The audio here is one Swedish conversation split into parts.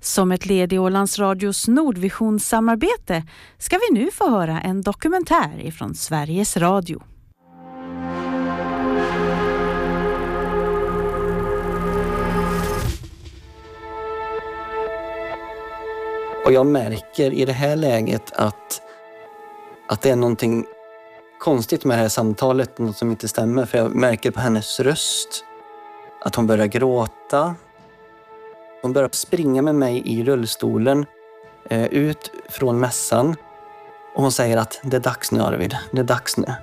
Som ett led i Ålands Radios Nordvision-samarbete ska vi nu få höra en dokumentär ifrån Sveriges Radio. Och jag märker i det här läget att det är någonting konstigt med det här samtalet, något som inte stämmer. För jag märker på hennes röst att hon börjar gråta. Hon börjar springa med mig i rullstolen ut från mässan. Och hon säger att det är dags nu, Arvid. Det är dags nu.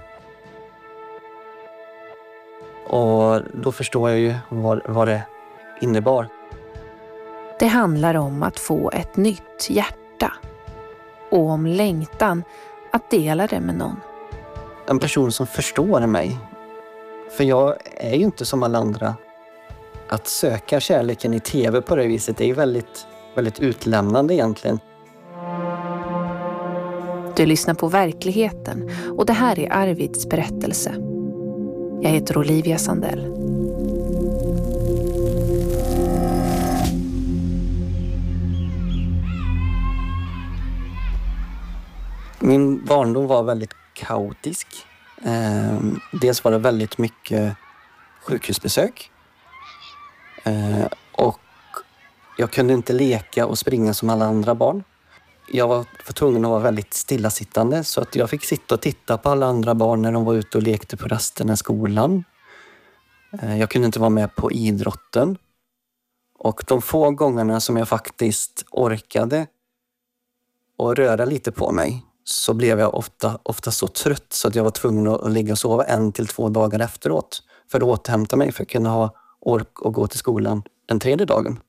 Och då förstår jag ju vad det innebar. Det handlar om att få ett nytt hjärta. Och om längtan att dela det med någon. En person som förstår mig. För jag är ju inte som alla andra. Att söka kärleken i tv på det viset, det är ju väldigt, väldigt utlämnande egentligen. Du lyssnar på Verkligheten och det här är Arvids berättelse. Jag heter Olivia Sandell. Min barndom var väldigt kaotisk. Dels var det väldigt mycket sjukhusbesök. Och jag kunde inte leka och springa som alla andra barn. Jag var tvungen att vara väldigt stillasittande så att jag fick sitta och titta på alla andra barn när de var ute och lekte på rasterna i skolan. Jag kunde inte vara med på idrotten. Och de få gångerna som jag faktiskt orkade och röra lite på mig så blev jag ofta så trött så att jag var tvungen att ligga och sova 1 till 2 dagar efteråt för att återhämta mig för att kunna ha ork och gå till skolan den 3:e dagen.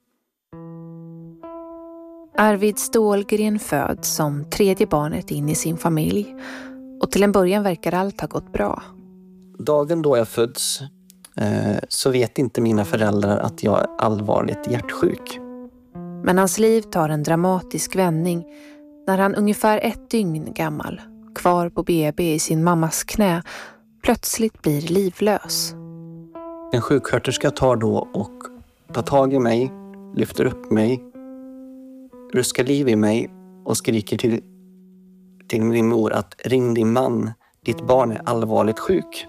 Arvid Stålgren föds som 3:e barnet in i sin familj och till en början verkar allt ha gått bra. Dagen då jag föds så vet inte mina föräldrar att jag är allvarligt hjärtsjuk. Men hans liv tar en dramatisk vändning när han ungefär 1 dygn gammal, kvar på BB i sin mammas knä, plötsligt blir livlös. En sjuksköterska tar då och tar tag i mig, lyfter upp mig, ruskar liv i mig och skriker till min mor att ring din man, ditt barn är allvarligt sjuk.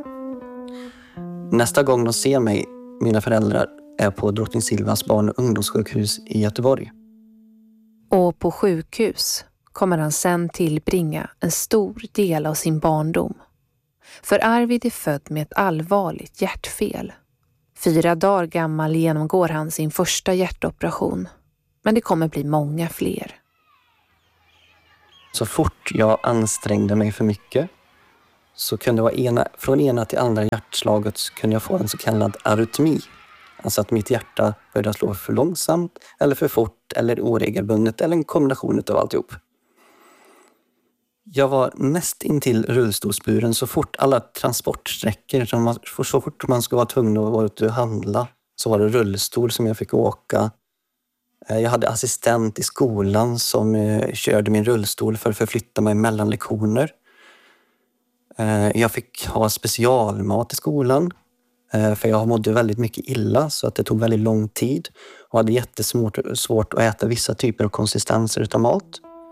Nästa gång de ser mig, mina föräldrar, är på Drottning Silvias barn- och ungdomssjukhus i Göteborg. Och på sjukhus kommer han sen tillbringa en stor del av sin barndom. För Arvid är född med ett allvarligt hjärtfel. 4 dagar gammal genomgår han sin första hjärtoperation. Men det kommer bli många fler. Så fort jag ansträngde mig för mycket så kunde det vara från ena till andra hjärtslaget så kunde jag få en så kallad arytmi. Alltså att mitt hjärta började slå för långsamt eller för fort eller oregelbundet eller en kombination av alltihop. Jag var näst intill rullstolsburen så fort alla transportsträckor, så fort man skulle vara tvungen att vara ute och handla så var det rullstol som jag fick åka. Jag hade assistent i skolan som körde min rullstol för att förflytta mig mellan lektioner. Jag fick ha specialmat i skolan för jag mådde väldigt mycket illa så att det tog väldigt lång tid och hade jättesvårt att äta vissa typer av konsistenser utav mat.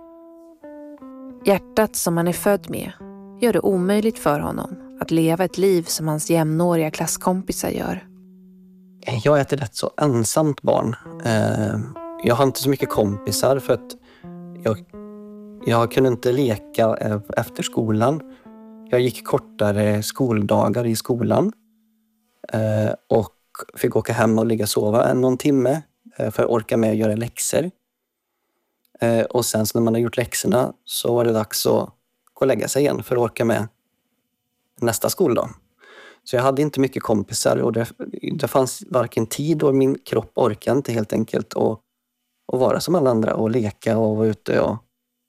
Hjärtat som han är född med gör det omöjligt för honom att leva ett liv som hans jämnåriga klasskompisar gör. Jag är ett rätt så ensamt barn. Jag har inte så mycket kompisar för att jag kunde inte leka efter skolan. Jag gick kortare skoldagar i skolan och fick åka hem och ligga och sova någon timme för att orka med att göra läxor. Och sen när man har gjort läxorna så var det dags att gå och lägga sig igen för att orka med nästa skoldag. Så jag hade inte mycket kompisar och det fanns varken tid och min kropp orkade inte helt enkelt att vara som alla andra och leka och vara ute och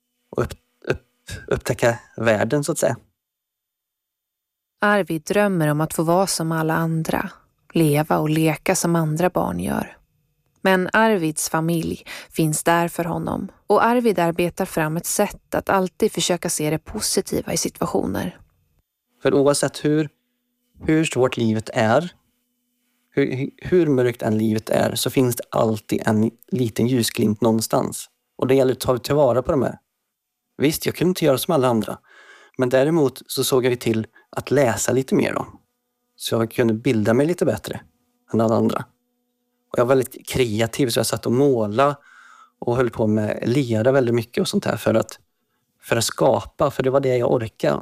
upptäcka världen så att säga. Arvid drömmer om att få vara som alla andra, leva och leka som andra barn gör. Men Arvids familj finns där för honom och Arvid arbetar fram ett sätt att alltid försöka se det positiva i situationer. För oavsett hur svårt livet är, hur mörkt än livet är så finns det alltid en liten ljusglimt någonstans. Och det gäller att ta tillvara på de här. Visst, jag kunde inte göra som alla andra. Men däremot så såg jag till att läsa lite mer då. Så jag kunde bilda mig lite bättre än alla andra. Och jag var väldigt kreativ så jag satt och målade och höll på med lera väldigt mycket och sånt här för att skapa, för det var det jag orkade.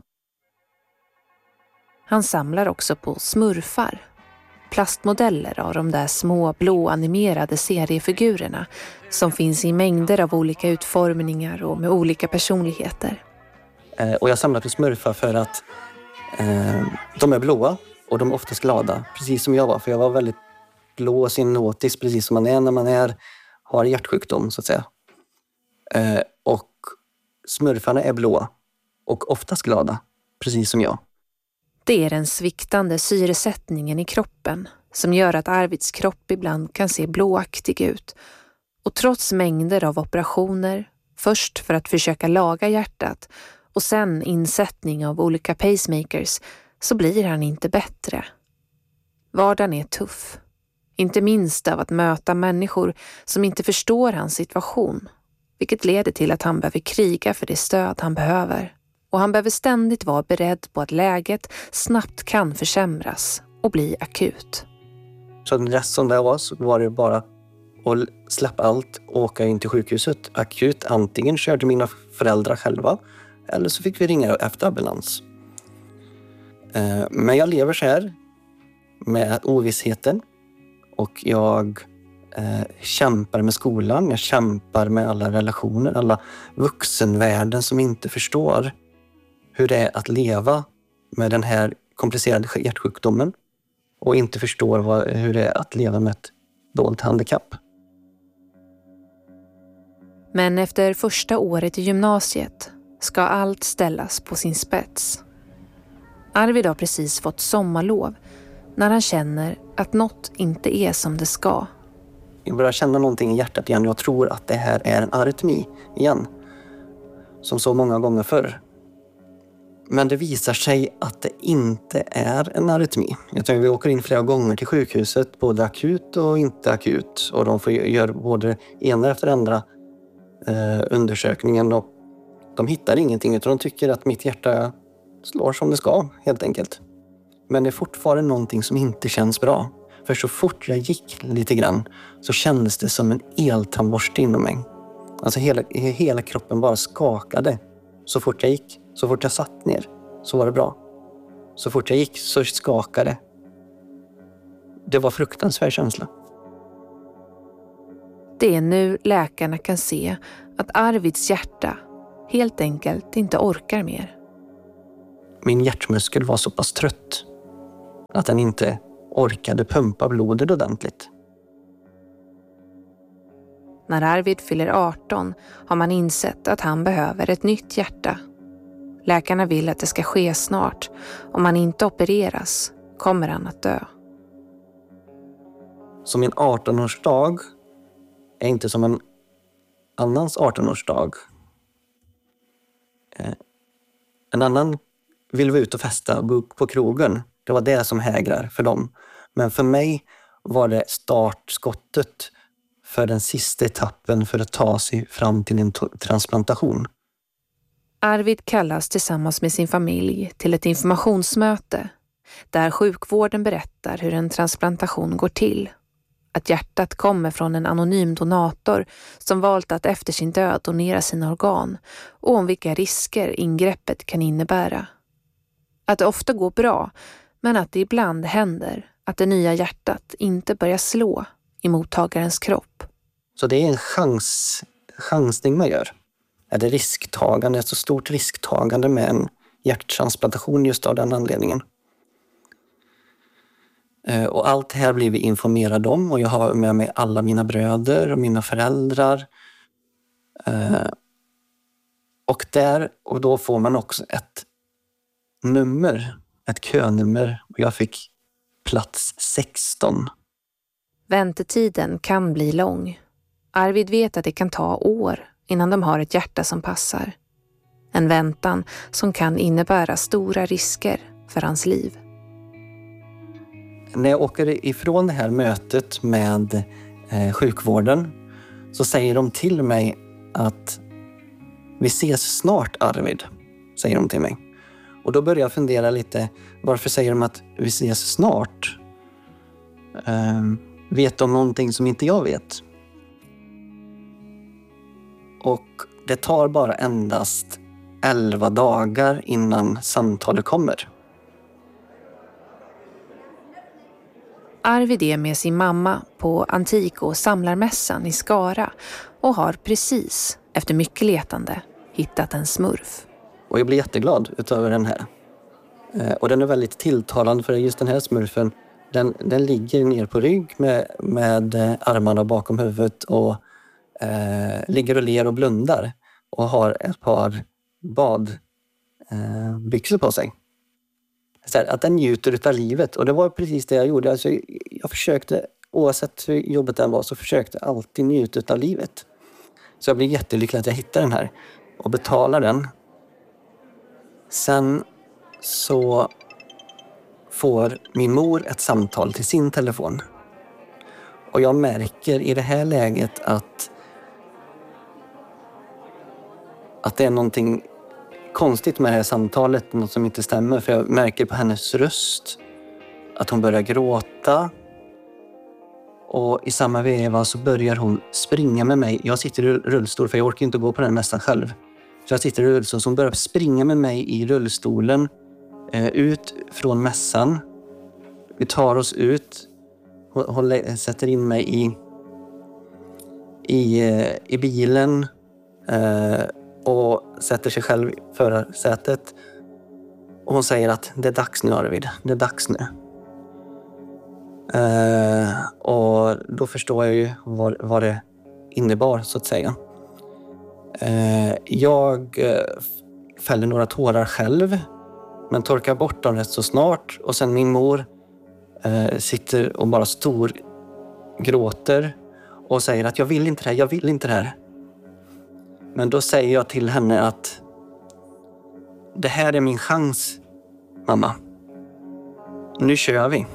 Han samlar också på smurfar. Plastmodeller av de där små blåanimerade seriefigurerna som finns i mängder av olika utformningar och med olika personligheter. Och jag samlar på smurfar för att de är blåa och de är oftast glada, precis som jag var. För jag var väldigt blå och synotisk, precis som man är när man har hjärtsjukdom så att säga. Och smurfarna är blåa och oftast glada, precis som jag. Det är den sviktande syresättningen i kroppen som gör att Arvids kropp ibland kan se blåaktig ut. Och trots mängder av operationer, först för att försöka laga hjärtat och sen insättning av olika pacemakers, så blir han inte bättre. Vardagen är tuff. Inte minst av att möta människor som inte förstår hans situation, vilket leder till att han behöver kriga för det stöd han behöver. Och han behöver ständigt vara beredd på att läget snabbt kan försämras och bli akut. Så resten som det var så var det bara att släppa allt och åka in till sjukhuset akut. Antingen körde mina föräldrar själva eller så fick vi ringa efter ambulans. Men jag lever så här med ovissheten och jag kämpar med skolan. Jag kämpar med alla relationer, alla vuxenvärlden som inte förstår hur det är att leva med den här komplicerade hjärtsjukdomen och inte förstår hur det är att leva med ett dolt handikapp. Men efter första året i gymnasiet ska allt ställas på sin spets. Arvid har precis fått sommarlov när han känner att något inte är som det ska. Jag börjar känna någonting i hjärtat igen. Jag tror att det här är en arytmi igen. Som så många gånger förr. Men det visar sig att det inte är en arytmi. Jag tror vi åker in flera gånger till sjukhuset, både akut och inte akut. Och de får göra både ena efter andra undersökningen. Och de hittar ingenting utan de tycker att mitt hjärta slår som det ska, helt enkelt. Men det är fortfarande någonting som inte känns bra. För så fort jag gick lite grann så kändes det som en eltandborste inom mig. Alltså hela kroppen bara skakade. Så fort jag gick, så fort jag satt ner så var det bra. Så fort jag gick så skakade. Det var fruktansvärd känsla. Det är nu läkarna kan se att Arvids hjärta helt enkelt inte orkar mer. Min hjärtmuskel var så pass trött att den inte orkade pumpa blodet ordentligt. När Arvid fyller 18 har man insett att han behöver ett nytt hjärta. Läkarna vill att det ska ske snart. Om han inte opereras kommer han att dö. Så min 18-årsdag är inte som en annans 18-årsdag. En annan vill vara ut och festa på krogen. Det var det som hägrar för dem. Men för mig var det startskottet för den sista etappen för att ta sig fram till en transplantation. Arvid kallas tillsammans med sin familj till ett informationsmöte där sjukvården berättar hur en transplantation går till. Att hjärtat kommer från en anonym donator som valt att efter sin död donera sina organ och om vilka risker ingreppet kan innebära. Att det ofta går bra, men att det ibland händer att det nya hjärtat inte börjar slå i mottagarens kropp. Så det är en chansning man gör. Är det risktagande, ett så stort risktagande med en hjärttransplantation just av den anledningen. Och allt det här blir vi informerade om och jag har med mig alla mina bröder och mina föräldrar. Och då får man också ett nummer, ett könummer och jag fick plats 16. Väntetiden kan bli lång. Arvid vet att det kan ta år innan de har ett hjärta som passar. En väntan som kan innebära stora risker för hans liv. när jag åker ifrån det här mötet med sjukvården så säger de till mig att vi ses snart, Arvid, säger de till mig. Och då börjar jag fundera lite, varför säger de att vi ses snart? Vet de någonting som inte jag vet? Och det tar bara endast 11 dagar innan samtalet kommer. Arvid är med sin mamma på Antik- och samlarmässan i Skara och har precis, efter mycket letande, hittat en smurf. Och jag blir jätteglad utöver den här. Och den är väldigt tilltalande för just den här smurfen. Den ligger ner på rygg med armarna bakom huvudet och ligger och ler och blundar. Och har ett par badbyxor på sig. Så här, att den njuter av livet. Och det var precis det jag gjorde. Alltså, jag försökte, oavsett hur jobbet den var, så försökte jag alltid njuta av livet. Så jag blev jättelycklig att jag hittade den här och betalar den. Sen så får min mor ett samtal till sin telefon. Och jag märker i det här läget att det är någonting konstigt med det här samtalet, något som inte stämmer. För jag märker på hennes röst att hon börjar gråta. Och i samma veva så börjar hon springa med mig. Jag sitter i rullstol för jag orkar inte gå på den mässan själv. Så jag sitter i rullstol, så hon börjar springa med mig i rullstolen ut från mässan. Vi tar oss ut. Hon sätter in mig i bilen och sätter sig själv i förarsätet. Och hon säger att det är dags nu, Arvid. Det är dags nu. Och då förstår jag ju vad det innebar, så att säga. Jag fäller några tårar själv, men torkar bort dem rätt så snart. Och sen min mor sitter och bara gråter och säger att jag vill inte det här. Men då säger jag till henne att det här är min chans, mamma. Nu kör vi.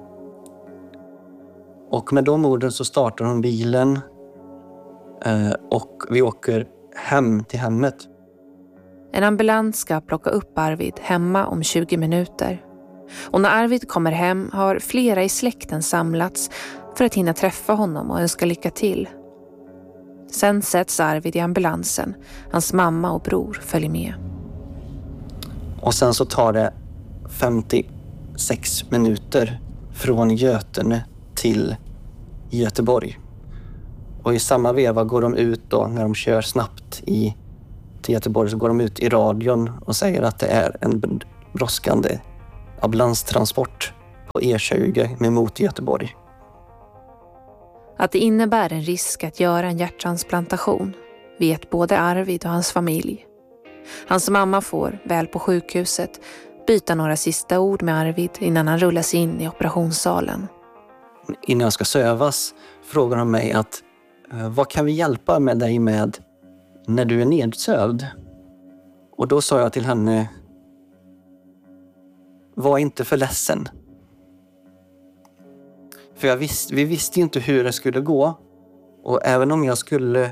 Och med de orden så startar hon bilen och vi åker hem till hemmet. En ambulans ska plocka upp Arvid hemma om 20 minuter. Och när Arvid kommer hem har flera i släkten samlats för att hinna träffa honom och önska lycka till. Sen sätts Arvid i ambulansen. Hans mamma och bror följer med. Och sen så tar det 56 minuter från Götene till Göteborg. Och i samma veva går de ut då, när de kör snabbt till Göteborg, så går de ut i radion och säger att det är en brådskande ambulanstransport på E20 mot Göteborg. Att det innebär en risk att göra en hjärttransplantation vet både Arvid och hans familj. Hans mamma får, väl på sjukhuset, byta några sista ord med Arvid innan han rullas in i operationssalen. Innan jag ska sövas frågar de mig att vad kan vi hjälpa med dig med när du är nedsövd? Och då sa jag till henne, var inte för ledsen. För vi visste ju inte hur det skulle gå. Och även om jag skulle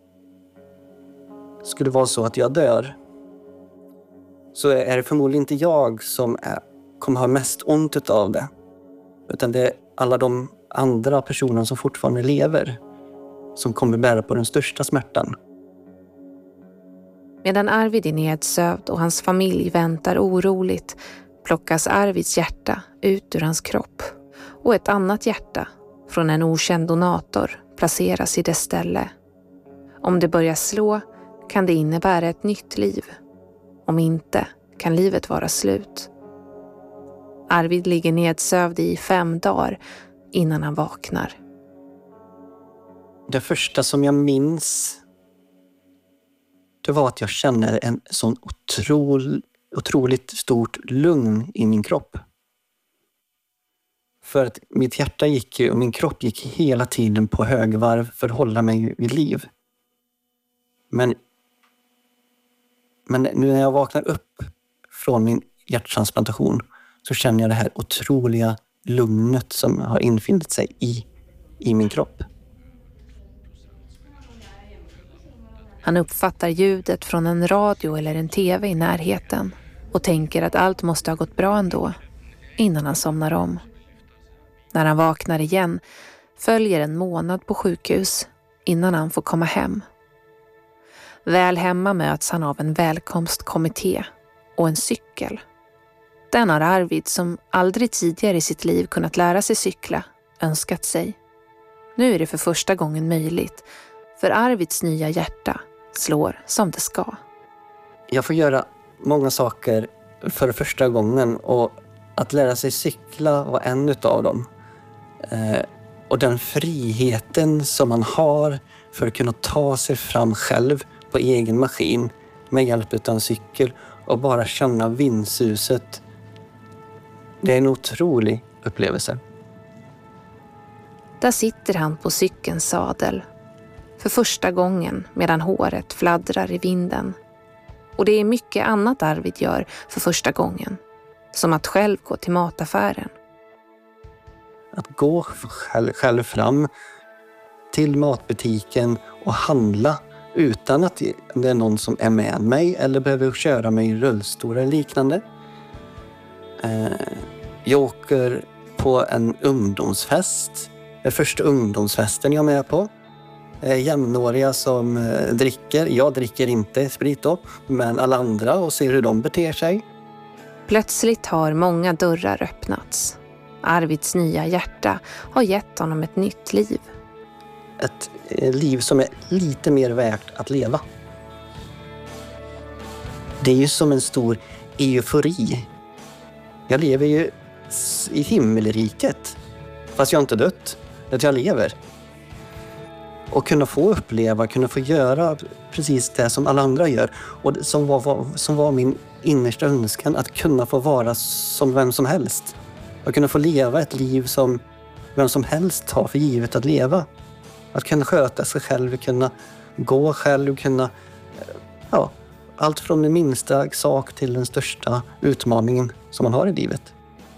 vara så att jag dör, så är det förmodligen inte jag som kommer ha mest ont av det. Utan det är alla de andra personerna som fortfarande lever som kommer bära på den största smärtan. Medan Arvid är nedsövd och hans familj väntar oroligt plockas Arvids hjärta ut ur hans kropp. Och ett annat hjärta från en okänd donator placeras i dess ställe. Om det börjar slå kan det innebära ett nytt liv. Om inte kan livet vara slut. Arvid ligger nedsövd i 5 dagar innan han vaknar. Det första som jag minns, det var att jag kände en sån otroligt stort lugn i min kropp. För att mitt hjärta och min kropp gick hela tiden på högvarv för att hålla mig vid liv. Men nu när jag vaknar upp från min hjärttransplantation så känner jag det här otroliga lugnet som har infunnit sig i min kropp. Han uppfattar ljudet från en radio eller en tv i närheten och tänker att allt måste ha gått bra ändå, innan han somnar om. När han vaknar igen följer en månad på sjukhus innan han får komma hem. Väl hemma möts han av en välkomstkommitté och en cykel. Den har Arvid, som aldrig tidigare i sitt liv kunnat lära sig cykla, önskat sig. Nu är det för första gången möjligt, för Arvids nya hjärta slår som det ska. Jag får göra många saker för första gången, och att lära sig cykla var en utav dem. Och den friheten som man har för att kunna ta sig fram själv på egen maskin med hjälp av en cykel och bara känna vindsuset. Det är en otrolig upplevelse. Där sitter han på cykelns sadel. För första gången medan håret fladdrar i vinden. Och det är mycket annat Arvid gör för första gången. Som att själv gå till mataffären. Att gå själv fram till matbutiken och handla utan att det är någon som är med mig eller behöver köra mig i rullstol eller liknande. Jag åker på en ungdomsfest. Det är första ungdomsfesten jag är med på. Jämnåriga som dricker. Jag dricker inte sprit då, men alla andra, och ser hur de beter sig. Plötsligt har många dörrar öppnats. Arvids nya hjärta har gett honom ett nytt liv. Ett liv som är lite mer värt att leva. Det är ju som en stor eufori. Jag lever ju i himmelriket, fast jag har inte dött, att jag lever. Och kunna få uppleva, kunna få göra precis det som alla andra gör. Och som var min innersta önskan, att kunna få vara som vem som helst. Att kunna få leva ett liv som vem som helst tar för givet att leva. Att kunna sköta sig själv, kunna gå själv, kunna... Ja, allt från den minsta sak till den största utmaningen som man har i livet.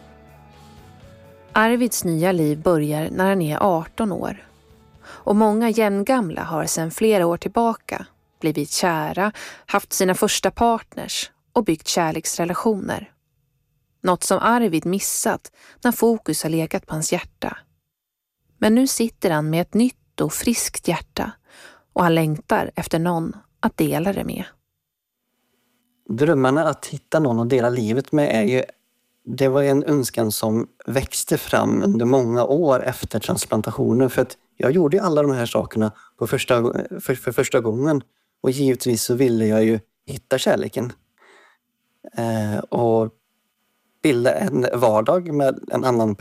Arvids nya liv börjar när han är 18 år. Och många jämngamla har sedan flera år tillbaka blivit kära, haft sina första partners och byggt kärleksrelationer. Något som Arvid missat när fokus har legat på hans hjärta. Men nu sitter han med ett nytt och friskt hjärta och han längtar efter någon att dela det med. Drömmarna att hitta någon att dela livet med det var en önskan som växte fram under många år efter transplantationen. För att jag gjorde ju alla de här sakerna för första gången. Och givetvis så ville jag ju hitta kärleken. Och bilda en vardag med en annan